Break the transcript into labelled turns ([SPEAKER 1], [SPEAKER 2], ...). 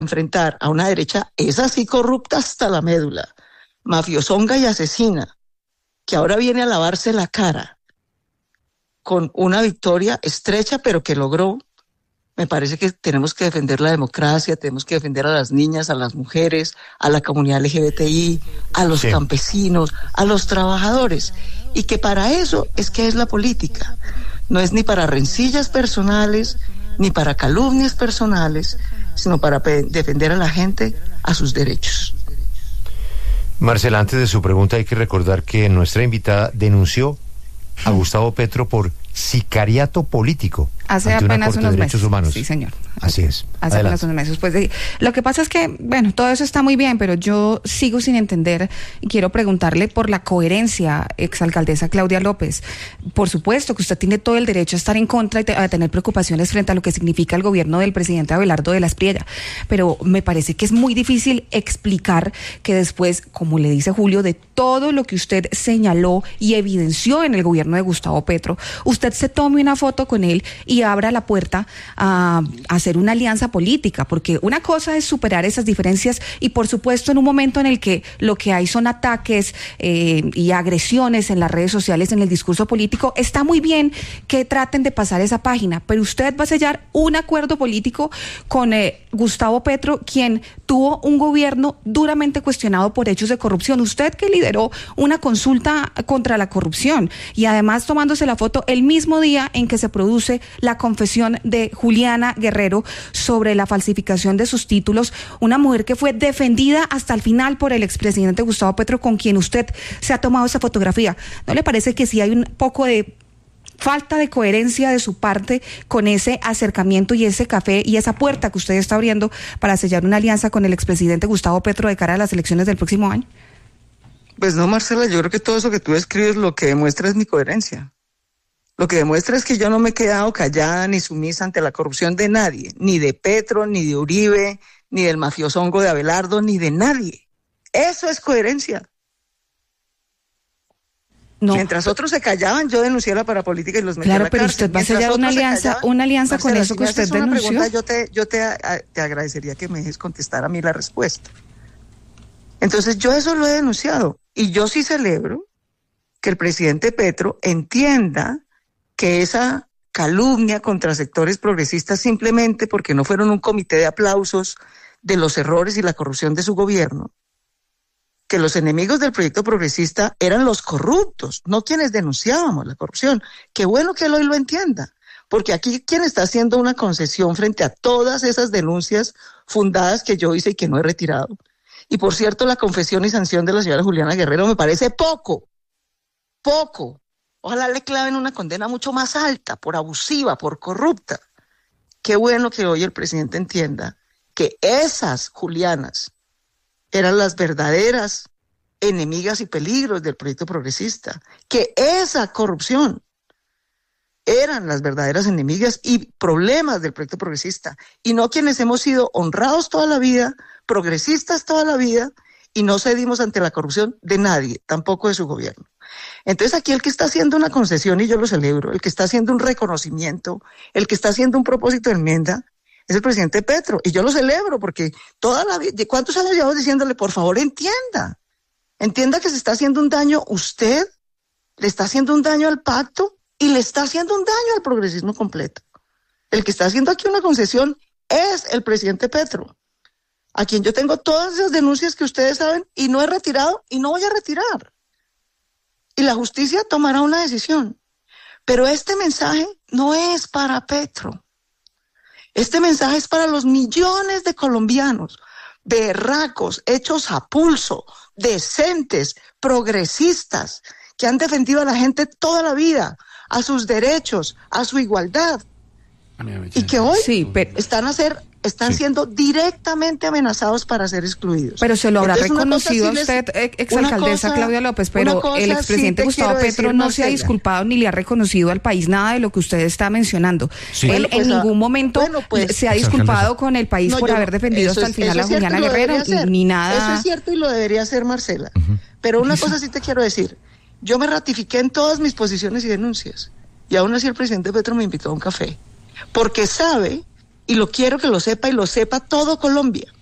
[SPEAKER 1] enfrentar a una derecha, es así corrupta hasta la médula, mafiosonga y asesina, que ahora viene a lavarse la cara con una victoria estrecha, pero que logró. Me parece que tenemos que defender la democracia, tenemos que defender a las niñas, a las mujeres, a la comunidad LGBTI, a los campesinos, a los trabajadores, y que para eso es que es la política. No es ni para rencillas personales, ni para calumnias personales, sino para defender a la gente, a sus derechos.
[SPEAKER 2] Marcela, antes de su pregunta hay que recordar que nuestra invitada denunció a Gustavo Petro por sicariato político.
[SPEAKER 3] Hace apenas unos meses.
[SPEAKER 2] Humanos.
[SPEAKER 3] Sí, señor.
[SPEAKER 2] Así es.
[SPEAKER 3] Hace apenas unos meses. Pues lo que pasa es que, bueno, todo eso está muy bien, pero yo sigo sin entender y quiero preguntarle por la coherencia, exalcaldesa Claudia López. Por supuesto que usted tiene todo el derecho a estar en contra y a tener preocupaciones frente a lo que significa el gobierno del presidente Abelardo de la Espriella, pero me parece que es muy difícil explicar que después, como le dice Julio, de todo lo que usted señaló y evidenció en el gobierno de Gustavo Petro, usted se tome una foto con él y abra la puerta a hacer una alianza política, porque una cosa es superar esas diferencias y por supuesto en un momento en el que lo que hay son ataques y agresiones en las redes sociales, en el discurso político, está muy bien que traten de pasar esa página, pero usted va a sellar un acuerdo político con Gustavo Petro, quien tuvo un gobierno duramente cuestionado por hechos de corrupción, usted que lideró una consulta contra la corrupción y además tomándose la foto el mismo día en que se produce la confesión de Juliana Guerrero sobre la falsificación de sus títulos, una mujer que fue defendida hasta el final por el expresidente Gustavo Petro, con quien usted se ha tomado esa fotografía. ¿No le parece que sí hay un poco de falta de coherencia de su parte con ese acercamiento y ese café y esa puerta que usted está abriendo para sellar una alianza con el expresidente Gustavo Petro de cara a las elecciones del próximo año?
[SPEAKER 1] Pues no, Marcela, yo creo que todo eso que tú describes lo que demuestra es mi coherencia. Lo que demuestra es que yo no me he quedado callada ni sumisa ante la corrupción de nadie, ni de Petro, ni de Uribe, ni del mafiosongo de Abelardo, ni de nadie. Eso es coherencia. No. Mientras otros se callaban, yo denuncié la parapolítica y los metí a la cárcel. Claro, pero
[SPEAKER 3] usted va a sellar una alianza Marcela, con eso que usted denunció.
[SPEAKER 1] Yo te agradecería que me dejes contestar a mí la respuesta. Entonces, yo eso lo he denunciado. Y yo sí celebro que el presidente Petro entienda que esa calumnia contra sectores progresistas simplemente porque no fueron un comité de aplausos de los errores y la corrupción de su gobierno, que los enemigos del proyecto progresista eran los corruptos, no quienes denunciábamos la corrupción. Qué bueno que él hoy lo entienda, porque aquí quien está haciendo una concesión frente a todas esas denuncias fundadas que yo hice y que no he retirado. Y por cierto, la confesión y sanción de la señora Juliana Guerrero me parece poco. Ojalá le claven una condena mucho más alta, por abusiva, por corrupta. Qué bueno que hoy el presidente entienda que esas Julianas eran las verdaderas enemigas y peligros del proyecto progresista, que esa corrupción eran las verdaderas enemigas y problemas del proyecto progresista, y no quienes hemos sido honrados toda la vida, progresistas toda la vida, y no cedimos ante la corrupción de nadie, tampoco de su gobierno. Entonces aquí el que está haciendo una concesión, y yo lo celebro, el que está haciendo un reconocimiento, el que está haciendo un propósito de enmienda, es el presidente Petro, y yo lo celebro porque toda la vida, ¿cuántos años llevamos diciéndole, por favor, entienda que se está haciendo un daño usted, le está haciendo un daño al pacto y le está haciendo un daño al progresismo completo? El que está haciendo aquí una concesión es el presidente Petro, a quien yo tengo todas esas denuncias que ustedes saben y no he retirado y no voy a retirar. Y la justicia tomará una decisión. Pero este mensaje no es para Petro. Este mensaje es para los millones de colombianos, berracos, hechos a pulso, decentes, progresistas, que han defendido a la gente toda la vida, a sus derechos, a su igualdad. Y que hoy están siendo directamente amenazados para ser excluidos.
[SPEAKER 3] Pero se lo habrá reconocido a usted, exalcaldesa Claudia López, pero el expresidente Gustavo Petro no se ha disculpado ni le ha reconocido al país nada de lo que usted está mencionando. Sí. Él en ningún momento se ha disculpado con el país por haber defendido hasta el final a Juliana Guerrero, ni nada.
[SPEAKER 1] Eso es cierto y lo debería hacer Marcela. Pero una cosa sí te quiero decir. Yo me ratifiqué en todas mis posiciones y denuncias. Y aún así el presidente Petro me invitó a un café. Porque sabe Y lo quiero que lo sepa y lo sepa todo Colombia.